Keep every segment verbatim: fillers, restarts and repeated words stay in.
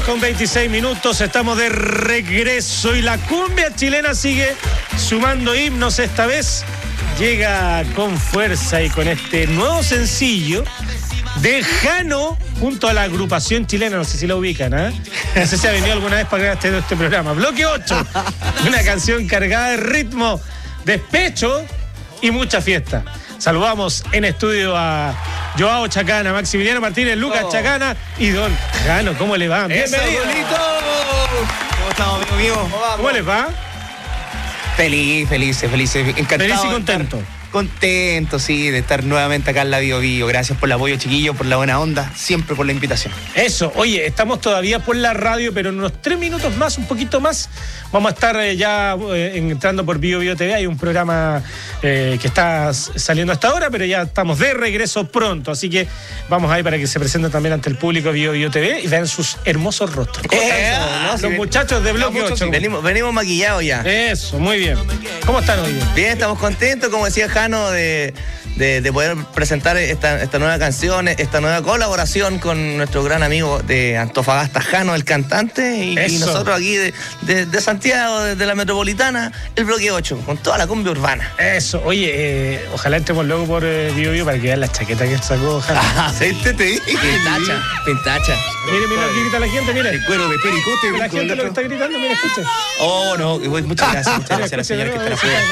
con veintiséis minutos, estamos de regreso y la cumbia chilena sigue sumando himnos. Esta vez llega con fuerza y con este nuevo sencillo de Jano junto a la agrupación chilena, no sé si la ubican, ¿eh? No sé si ha venido alguna vez para grabar este, este programa. Bloque ocho, una canción cargada de ritmo, despecho y mucha fiesta. Saludamos en estudio a Joao Chacana, Maximiliano Martínez, Lucas oh. Chacana y Don Jano. ¿Cómo le va? ¡Bienvenido! ¿Cómo estamos, amigo mío? ¿Cómo, ¿Cómo les va? Feliz, felices, felices. Encantado. Feliz y contento. Contento, sí, de estar nuevamente acá en la Bio Bio. Gracias por el apoyo, chiquillos, por la buena onda, siempre por la invitación. Eso, oye, estamos todavía por la radio, pero en unos tres minutos más, un poquito más, vamos a estar eh, ya eh, entrando por Bio Bio T V. Hay un programa eh, que está saliendo hasta ahora, pero ya estamos de regreso pronto, así que vamos ahí para que se presenten también ante el público Bio Bio T V y vean sus hermosos rostros. Eh, ¿no? Los muchachos de Bloque ocho. Venimos, venimos maquillados ya. Eso, muy bien. ¿Cómo están hoy? Bien, estamos contentos, como decía Jano, de, de, de poder presentar esta, esta nueva canción, esta nueva colaboración con nuestro gran amigo de Antofagasta, Jano, el cantante, y, y nosotros aquí de, de, de Santiago, de, de la Metropolitana, el Bloque ocho, con toda la cumbia urbana. Eso, oye, eh, ojalá entremos luego por eh, Bio Bio para que vean la chaqueta que sacó Jano. Ah, sí, te, te dije. Pintacha, pintacha. Mire, mire lo que grita la gente, mire. El cuero de pericote. La gente lo que está gritando, mira, escucha. Oh, no, muchas gracias, muchas gracias a la señora que está afuera.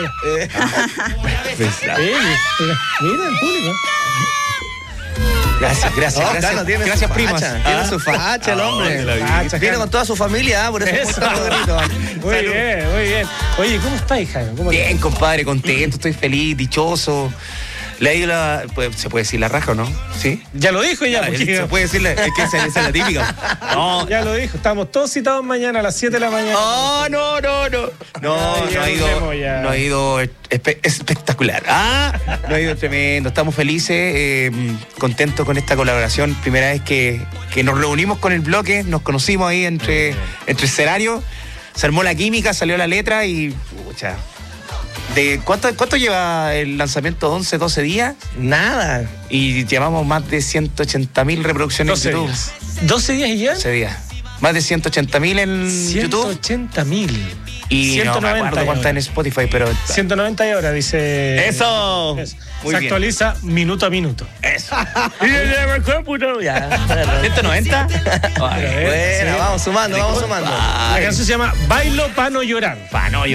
Mira el público. Gracias, gracias, oh, gracias. Claro, tiene gracias, primas. Ah. Tiene su facha, el hombre. Facha, viene con toda su familia, ¿eh? Por eso, eso. Muy Salud. bien, muy bien. Oye, ¿cómo estás, Jaime? ¿Cómo bien, te... compadre, contento, estoy feliz, dichoso. Le digo la... ¿Se puede decir la raja o no? ¿Sí? Ya lo dijo ya. ya se puede decirle, es que esa es la típica. No. Ya lo dijo, estamos todos citados mañana a las siete de la mañana. Oh, no, no, no. No, Ay, no, ha ido, no ha ido espe espectacular. Ah, no ha ido tremendo. Estamos felices, eh, contentos con esta colaboración. Primera vez que, que nos reunimos con el bloque, nos conocimos ahí entre, entre escenarios. Se armó la química, salió la letra y... Pucha, ¿De cuánto, cuánto lleva el lanzamiento? ¿once, doce días? Nada. Y llevamos más de ciento ochenta mil reproducciones en YouTube. Días. ¿doce días y ya? doce días. Más de ciento ochenta mil en ciento ochenta YouTube. ciento ochenta mil. Y ciento noventa no me acuerdo cuánto en Spotify, pero... ciento noventa y ahora, dice... ¡Eso! Eso. Muy Se bien. actualiza minuto a minuto. Eso. ¿ciento noventa? Bueno, sí. Vamos sumando, vamos sumando. La canción se llama Bailo pa' no llorar. Pa' no llorar.